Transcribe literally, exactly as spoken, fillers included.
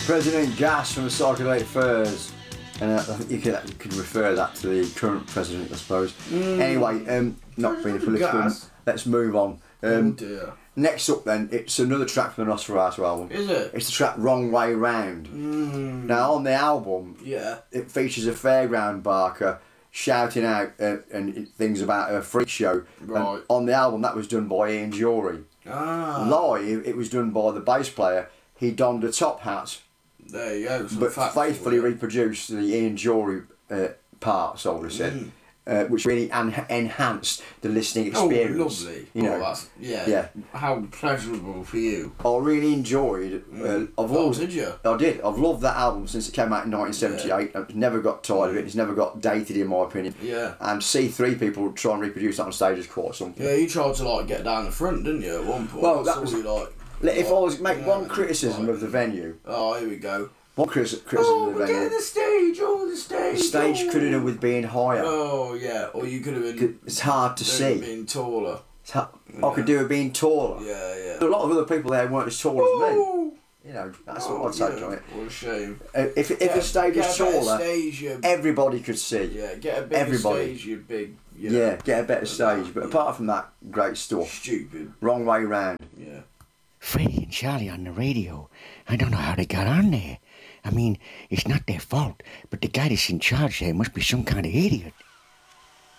President Gas from the Psychedelic Furs. And uh, I think you could, you could refer that to the current president, I suppose. Mm. Anyway, um, not being political, Gas. let's move on. Um, oh dear. Next up then, it's another track from the Nosferatu album. Is it? It's the track Wrong Way Round. Mm. Now on the album, yeah, it features a fairground barker shouting out uh, and things about a freak show. Right. And on the album, that was done by Ian Jury. Ah. Live, it was done by the bass player. He donned a top hat. There you go. But faithfully reproduced the Ian Jury uh, parts, I would have said, mm. uh, which really en- enhanced the listening experience. Oh, lovely. You know, oh, that's, yeah. yeah. How pleasurable for you. I really enjoyed. Uh, mm. I've oh, always, did you? I did. I've loved that album since it came out in nineteen seventy-eight. Yeah. I've never got tired of it. It's never got dated, in my opinion. Yeah. And see three people try and reproduce that on stage is quite something. Yeah, you tried to like get down the front, didn't you? At one point. Well, that was you, like. If like, I was make yeah, one criticism like, of the venue. Oh, here we go. One criticism oh, of the venue. Oh, the stage! Oh, the stage! The stage oh. could have done with being higher. Oh yeah, or you could have been. It's hard to see. Being taller. Ha- yeah. I could do with being taller. Yeah, yeah. A lot of other people there weren't as tall Ooh. as me. You know, that's oh, what I'd say yeah. on it. What a shame. Uh, if if get, a stage was taller, stage, you... everybody could see. Yeah, get a bigger everybody. stage, you big. You know, yeah, get a better stage. But apart from that, great stuff. Stupid. Wrong way round. Yeah. Freddie and Charlie on the radio. I don't know how they got on there. I mean, it's not their fault, but the guy that's in charge there must be some kind of idiot.